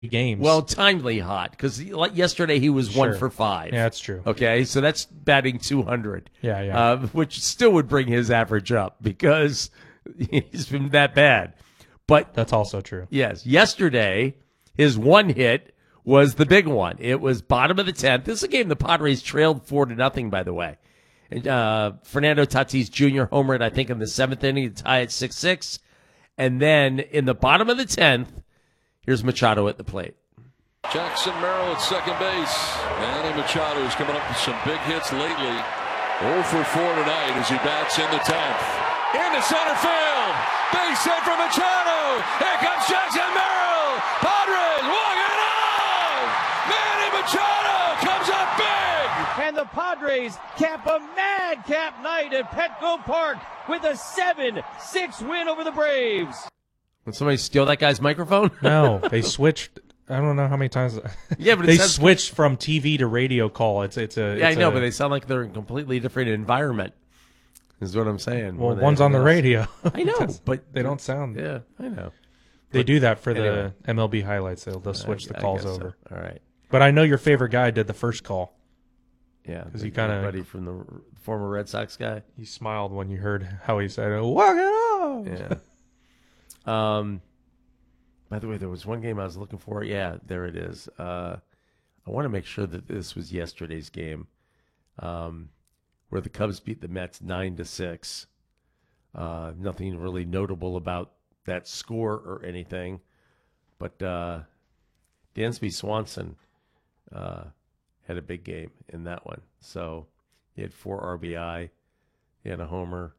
games. Well, timely hot, because like yesterday he was 1 for 5. Yeah, that's true. Okay, so that's batting 200. Yeah. Which still would bring his average up because he's been that bad. But That's also true. yes, yesterday his one hit was the big one. It was bottom of the 10th. This is a game the Padres trailed 4-0, by the way. And, Fernando Tatis Jr. homered, I think, in the 7th inning to tie at 6-6. And then in the bottom of the 10th, here's Machado at the plate. Jackson Merrill at second base. Manny Machado is coming up with some big hits lately. 0 for 4 tonight as he bats in the 10th. Into center field. Base hit for Machado. Here comes Jackson Merrill. Padres walk it off. Manny Machado comes up big. And the Padres cap a madcap night at Petco Park with a 7-6 win over the Braves. Did somebody steal that guy's microphone? No, they switched. I don't know how many times. Yeah, but they switched from TV to radio call. It's I know, but they sound like they're in a completely different environment. Is what I'm saying. Well, one's on the radio. I know, but they don't sound. Yeah, I know. They do that for the MLB highlights. They'll switch the calls over. So. All right. But I know your favorite guy did the first call. Yeah, because he kind of buddy from the former Red Sox guy. He smiled when you heard how he said, "Walk it off." Yeah. By the way, there was one game I was looking for. Yeah, there it is. I want to make sure that this was yesterday's game, where the Cubs beat the Mets 9-6. Nothing really notable about that score or anything, but Dansby Swanson had a big game in that one. So he had 4 RBI, he had a homer,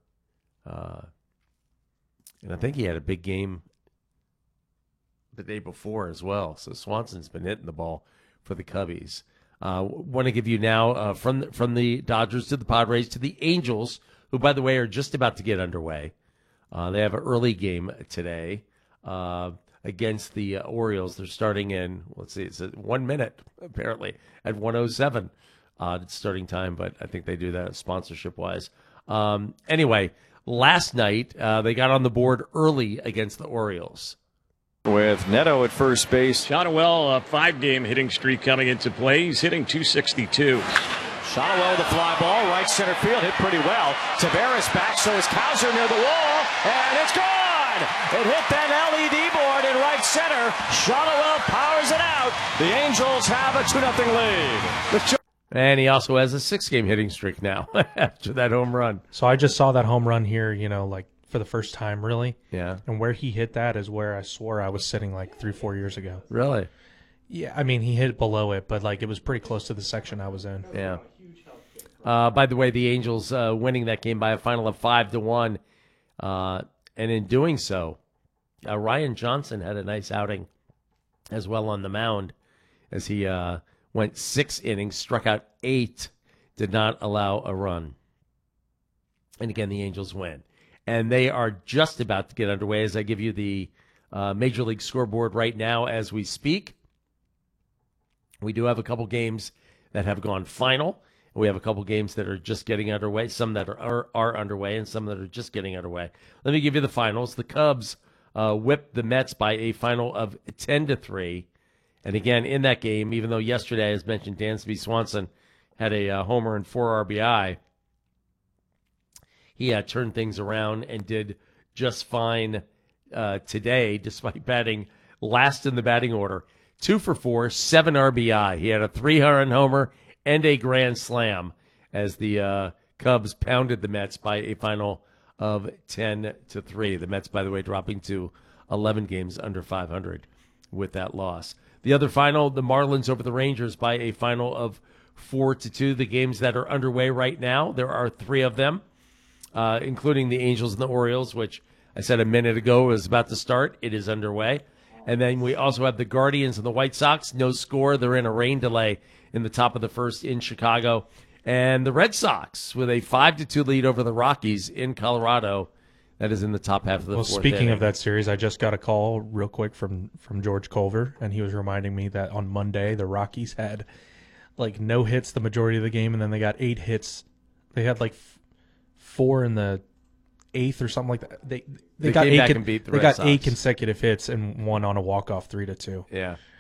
and I think he had a big game the day before as well. So Swanson's been hitting the ball for the Cubbies. Want to give you now from the Dodgers to the Padres to the Angels, who, by the way, are just about to get underway. They have an early game today against the Orioles. They're starting in, let's see, it's 1 minute, apparently, at 1:07. It's starting time, but I think they do that sponsorship-wise. Anyway, last night they got on the board early against the Orioles. With Neto at first base. Shotwell, a 5-game hitting streak coming into play. He's hitting .262. Shotwell with a fly ball, right center field, hit pretty well. Tavares back, so is Cowser near the wall, and it's gone! It hit that LED board in right center. Shotwell powers it out. The Angels have a 2-0 lead. And he also has a 6-game hitting streak now after that home run. So I just saw that home run here, like for the first time, really. Yeah. And where he hit that is where I swore I was sitting like 3-4 years ago. Really? Yeah, I mean, he hit it below it, but it was pretty close to the section I was in. Yeah. By the way, the Angels winning that game by a final of 5-1. And in doing so, Ryan Johnson had a nice outing as well on the mound as he went 6 innings, struck out 8, did not allow a run. And again, the Angels win. And they are just about to get underway as I give you the Major League scoreboard right now as we speak. We do have a couple games that have gone final. We have a couple games that are just getting underway, some that are underway, and some that are just getting underway. Let me give you the finals. The Cubs whipped the Mets by a final of 10-3. And again, in that game, even though yesterday, as mentioned, Dansby Swanson had a homer and 4 RBI, he turned things around and did just fine today, despite batting last in the batting order. 2 for 4, 7 RBI. He had a 3-run homer and a grand slam as the Cubs pounded the Mets by a final of 10-3. The Mets, by the way, dropping to 11 games under 500 with that loss. The other final, the Marlins over the Rangers by a final of 4-2. The games that are underway right now, there are 3 of them, including the Angels and the Orioles, which I said a minute ago was about to start. It is underway. And then we also have the Guardians and the White Sox. No score. They're in a rain delay in the top of the first in Chicago. And the Red Sox with a 5-2 lead over the Rockies in Colorado. That is in the top half of the fourth inning. Speaking of that series, I just got a call real quick from George Culver, and he was reminding me that on Monday the Rockies had no hits the majority of the game, and then they got 8 hits. They had 4 in the 8th or something like that. They got 8 consecutive hits and one on a walk-off 3-2. Yeah.